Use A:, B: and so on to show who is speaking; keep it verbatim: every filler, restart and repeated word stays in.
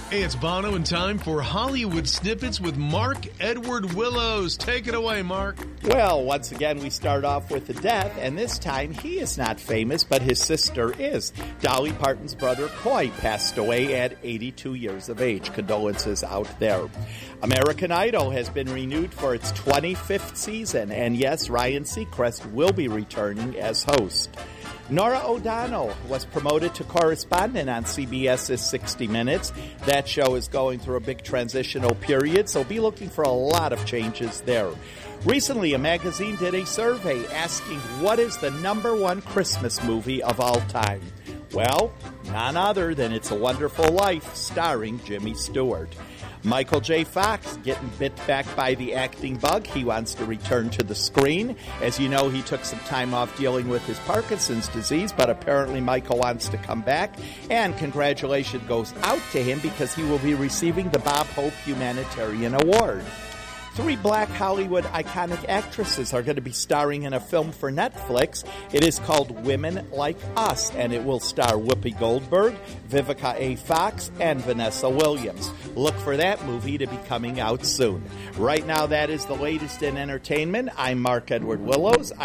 A: Hey, it's Bono, and time for Hollywood Snippets with Mark Edward Willows. Take it away, Mark.
B: Well, once again, we start off with a death, and this time he is not famous, but his sister is. Dolly Parton's brother, Coy, passed away at eighty-two years of age. Condolences out there. American Idol has been renewed for its twenty-fifth season, and yes, Ryan Seacrest will be returning as host. Norah O'Donnell was promoted to correspondent on CBS's sixty minutes. That show is going through a big transitional period, so be looking for a lot of changes there. Recently, a magazine did a survey asking what is the number one Christmas movie of all time. Well, none other than It's a Wonderful Life, starring Jimmy Stewart. Michael J. Fox getting bit back by the acting bug. He wants to return to the screen. As you know, he took some time off dealing with his Parkinson's disease, but apparently Michael wants to come back. And congratulations goes out to him because he will be receiving the Bob Hope Humanitarian Award. Three black Hollywood iconic actresses are going to be starring in a film for Netflix. It is called Women Like Us, and it will star Whoopi Goldberg, Vivica A. Fox, and Vanessa Williams. Look for that movie to be coming out soon. Right now, that is the latest in entertainment. I'm Mark Edward Willows.